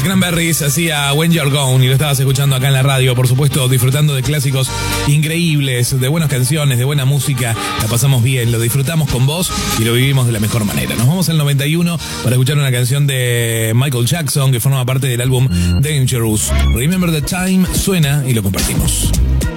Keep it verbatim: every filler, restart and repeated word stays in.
Cranberries hacía When You're Gone y lo estabas escuchando acá en la radio, por supuesto, disfrutando de clásicos increíbles, de buenas canciones, de buena música. La pasamos bien, lo disfrutamos con vos y lo vivimos de la mejor manera. Nos vamos al noventa y uno para escuchar una canción de Michael Jackson que forma parte del álbum Dangerous. Remember the Time suena y lo compartimos.